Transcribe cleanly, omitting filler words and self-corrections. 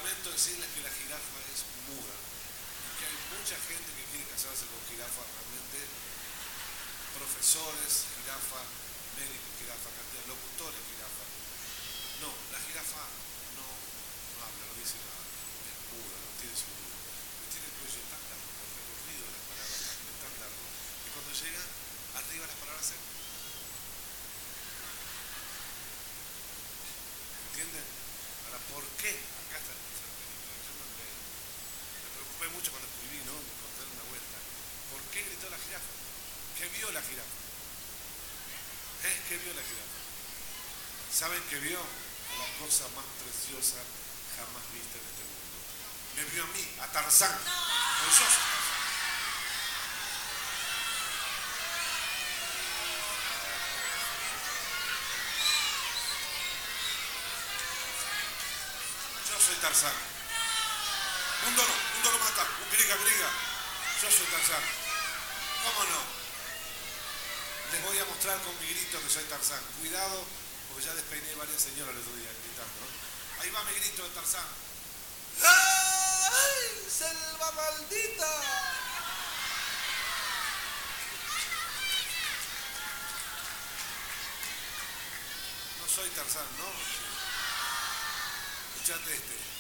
lamento decirles que la jirafa es muda. Que hay mucha gente que quiere casarse con jirafa, realmente profesores, jirafa, médicos, jirafa, cantidad, locutores, jirafa. No, la jirafa no habla, no dice nada, es muda, no tiene su muda. Tiene el cuello tan largo, el recorrido de las palabras también es tan largo, que cuando llega arriba las palabras se... ¿Entienden? Ahora, ¿por qué? Acá está el serpenito. Yo me preocupé mucho cuando escribí, ¿no? Me conté una vuelta. ¿Por qué gritó la jirafa? ¿Qué vio la jirafa? ¿Qué vio la jirafa? ¿Saben qué vio? A la cosa más preciosa jamás vista en este mundo. Me vio a mí, a Tarzán. Pues yo soy Tarzán. Yo soy Tarzán. Un doro mata, un griga. Yo soy Tarzán. ¿Cómo no? Les voy a mostrar con mi grito que soy Tarzán. Cuidado, porque ya despeiné varias señoras el otro día gritando, ¿no? Ahí va mi grito de Tarzán. ¡Ay, selva maldita! No soy Tarzán, ¿no? Escuchate este.